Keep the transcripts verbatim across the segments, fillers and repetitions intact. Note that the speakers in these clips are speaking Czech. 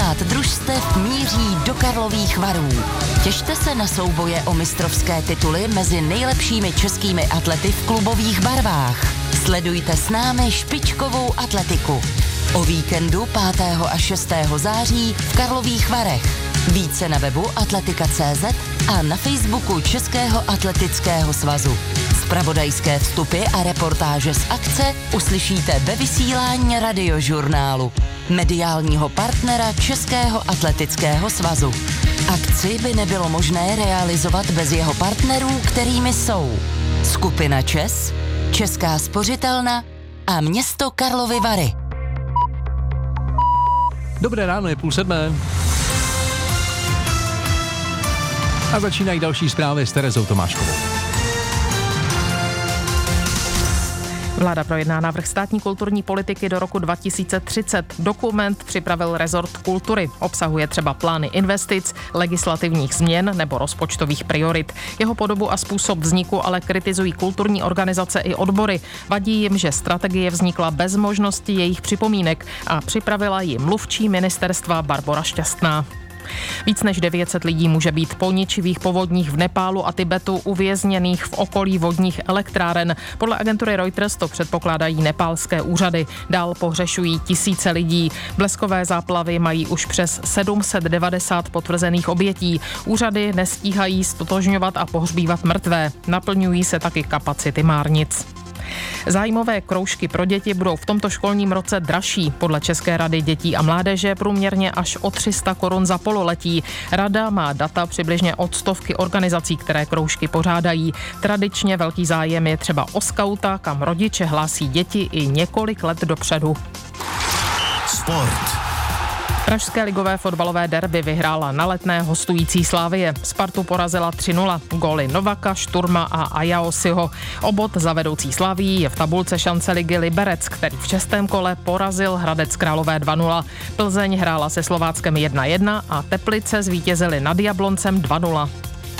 padesát družstev míří do Karlových Varů. Těšte se na souboje o mistrovské tituly mezi nejlepšími českými atlety v klubových barvách. Sledujte s námi špičkovou atletiku. O víkendu pátého a šestého září v Karlových Varech. Více na webu atletika tečka cé zet a na Facebooku Českého atletického svazu. Zpravodajské vstupy a reportáže z akce uslyšíte ve vysílání Radiožurnálu, mediálního partnera Českého atletického svazu. Akci by nebylo možné realizovat bez jeho partnerů, kterými jsou Skupina ČES, Česká spořitelna a město Karlovy Vary. Dobré ráno, je půl sedmé. A začínají další zprávy s Terezou Tomáškovou. Vláda projedná návrh státní kulturní politiky do roku dva tisíce třicet. Dokument připravil rezort kultury. Obsahuje třeba plány investic, legislativních změn nebo rozpočtových priorit. Jeho podobu a způsob vzniku ale kritizují kulturní organizace i odbory. Vadí jim, že strategie vznikla bez možnosti jejich připomínek a připravila ji mluvčí ministerstva Barbora Šťastná. Víc než devět set lidí může být po ničivých povodních v Nepálu a Tibetu uvězněných v okolí vodních elektráren. Podle agentury Reuters to předpokládají nepálské úřady. Dál pohřešují tisíce lidí. Bleskové záplavy mají už přes sedm set devadesát potvrzených obětí. Úřady nestíhají ztotožňovat a pohřbívat mrtvé. Naplňují se taky kapacity márnic. Zájmové kroužky pro děti budou v tomto školním roce dražší. Podle České rady dětí a mládeže průměrně až o tři sta korun za pololetí. Rada má data přibližně od stovky organizací, které kroužky pořádají. Tradičně velký zájem je třeba o skauta, kam rodiče hlásí děti i několik let dopředu. Sport. Pražské ligové fotbalové derby vyhrála na Letné hostující Slavie. Spartu porazila tři nula. Góly Novaka, Šturma a Ajaosiho. O bod za vedoucí Slavií je v tabulce šance ligy Liberec, který v šestém kole porazil Hradec Králové dva nula. Plzeň hrála se Slováckem jedna jedna a Teplice zvítězily nad Jabloncem dva nula.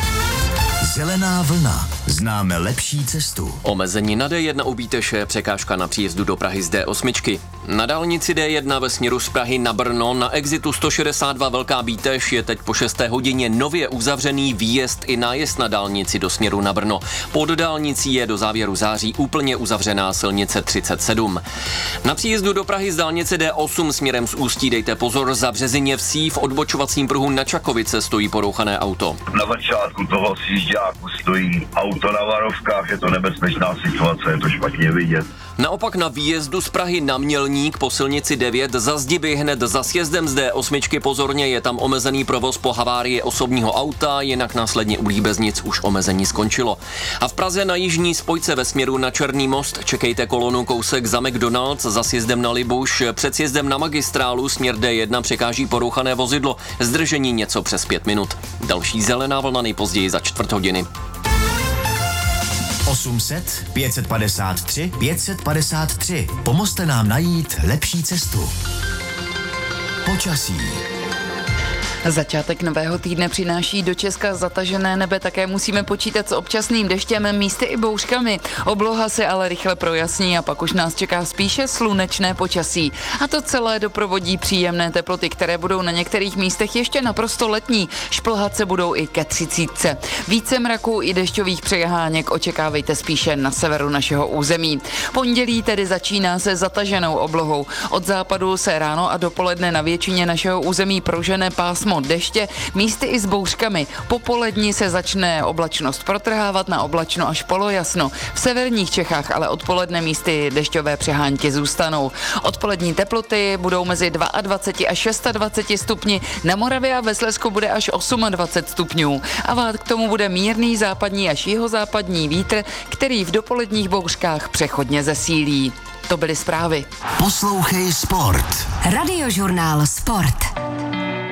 Zelená vlna. Známe lepší cestu. Omezení na dé jedna u Bíteše, překážka na příjezdu do Prahy z dé osm. Na dálnici dé jedna ve směru z Prahy na Brno na exitu sto šedesát dva Velká Bíteš je teď po šesté hodině nově uzavřený výjezd i nájezd na dálnici do směru na Brno. Pod dálnicí je do závěru září úplně uzavřená silnice třicet sedm. Na příjezdu do Prahy z dálnice dé osm směrem z Ústí dejte pozor, za Březiněvsí v odbočovacím pruhu na Čakovice stojí porouchané auto. Na začátku toho sjížďáku stojí auto na varovkách, je to nebezpečná situace, je to špatně vidět. Naopak na výjezdu z Prahy na Mělník po silnici devět za Zdiby hned za sjezdem z dé osm pozorně, je tam omezený provoz po havárii osobního auta, jinak následně u Líbeznic už omezení skončilo. A v Praze na jižní spojce ve směru na Černý most čekejte kolonu kousek za McDonald's, za sjezdem na Libuš, před sjezdem na magistrálu směr dé jedna překáží porouchané vozidlo, zdržení něco přes pět minut. Další zelená vlna nejpozději za čtvrt hodiny. osm set, pět set padesát tři, pět set padesát tři. Pomozte nám najít lepší cestu. Počasí. Začátek nového týdne přináší do Česka zatažené nebe, také musíme počítat s občasným deštěm, místy i bouřkami. Obloha se ale rychle projasní a pak už nás čeká spíše slunečné počasí. A to celé doprovodí příjemné teploty, které budou na některých místech ještě naprosto letní. Šplhat se budou i ke třicítce. Více mraků i dešťových přeháněk očekávejte spíše na severu našeho území. Pondělí tedy začíná se zataženou oblohou. Od západu se ráno a dopoledne na většině našeho území prožene pásmo deště, místy i s bouřkami. Po poledni se začne oblačnost protrhávat na oblačno až polojasno. V severních Čechách ale odpoledne místy dešťové přehánky zůstanou. Odpolední teploty budou mezi dvacet dva až dvacet šest stupni, na Moravě a ve Slezsku bude až dvacet osm stupňů. A vát k tomu bude mírný západní až jihozápadní vítr, který v dopoledních bouřkách přechodně zesílí. To byly zprávy. Poslouchej Sport. Radiožurnál Sport.